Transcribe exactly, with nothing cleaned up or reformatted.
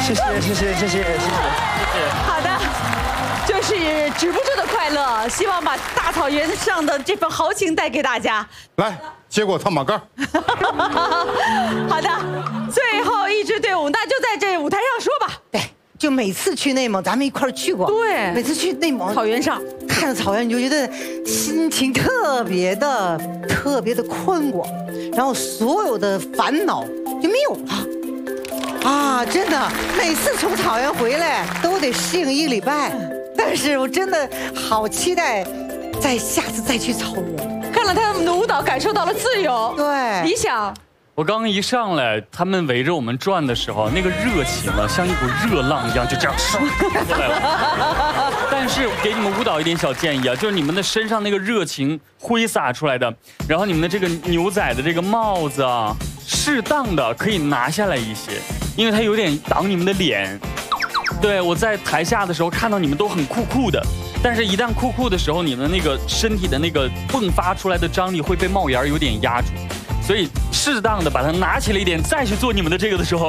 谢谢谢谢谢谢谢谢谢。 好的，就是止不住的快乐，希望把大草原上的这份豪情带给大家。 来，接过套马杆。 好的，最后一支队伍，那就在这舞台上说吧。 对，就每次去内蒙，咱们一块儿去过。 对， 每次去内蒙草原上， 看着草原，你就觉得心情特别的、特别的宽广，然后所有的烦恼就没有了。啊，真的，每次从草原回来都得适应一个礼拜，但是我真的好期待，再下次再去草原。 看了他们的舞蹈，感受到了自由。 对， 理想。 我刚一上来，他们围着我们转的时候，那个热情啊，像一股热浪一样，就这样唰过来了。但是给你们舞蹈一点小建议啊，就是你们的身上那个热情挥洒出来的，然后你们的这个牛仔的这个帽子啊，适当的可以拿下来一些，因为它有点挡你们的脸。对，我在台下的时候看到你们都很酷酷的，但是一旦酷酷的时候，你们那个身体的那个迸发出来的张力会被帽檐有点压住。所以适当的把它拿起来一点，再去做你们的这个的时候，